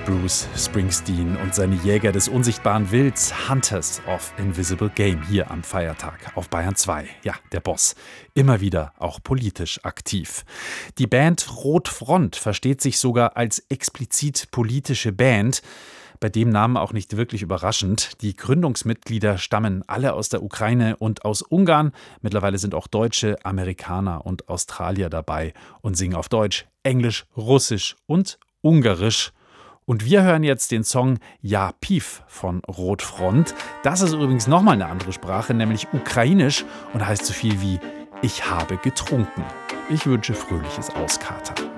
Bruce Springsteen und seine Jäger des unsichtbaren Wilds, Hunters of Invisible Game, hier am Feiertag auf Bayern 2. Ja, der Boss. Immer wieder auch politisch aktiv. Die Band Rotfront versteht sich sogar als explizit politische Band. Bei dem Namen auch nicht wirklich überraschend. Die Gründungsmitglieder stammen alle aus der Ukraine und aus Ungarn. Mittlerweile sind auch Deutsche, Amerikaner und Australier dabei und singen auf Deutsch, Englisch, Russisch und Ungarisch. Und wir hören jetzt den Song Ja Piw von Rotfront. Das ist übrigens nochmal eine andere Sprache, nämlich Ukrainisch und heißt so viel wie Ich habe getrunken. Ich wünsche fröhliches Auskatern.